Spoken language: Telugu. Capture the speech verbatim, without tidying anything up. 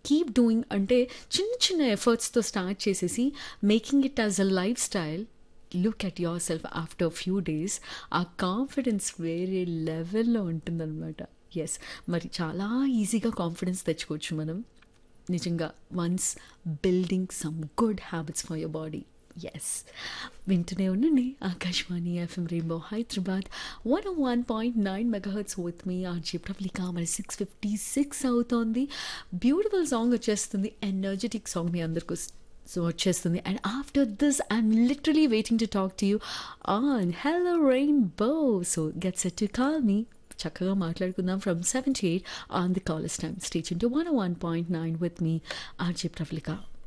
కీప్ డూయింగ్ అంటే చిన్న చిన్న ఎఫర్ట్స్తో స్టార్ట్ చేసేసి making it as a life style. Look at your self after few days. ఆ కాన్ఫిడెన్స్ వేరే లెవెల్లో ఉంటుందన్నమాట. ఎస్, మరి చాలా ఈజీగా కాన్ఫిడెన్స్ తెచ్చుకోవచ్చు మనం నిజంగా once building some good habits for your body. Yes, వింటూనే ఉండండి Akashvani FM rainbow Hyderabad one one point nine megahertz with me RJ Pravalika. మరి సిక్స్ ఫిఫ్టీ సిక్స్ అవుతోంది. బ్యూటిఫుల్ సాంగ్ వచ్చేస్తుంది, ఎనర్జెటిక్ సాంగ్ మీ అందరికీ సో వచ్చేస్తుంది. And after this I'm literally waiting to talk to you on hello rainbow. So get set to call me. చక్కగా మాట్లాడుకుందాం from seven to eight on the callers time. Stay tuned to one one point nine with me RJ Pravalika.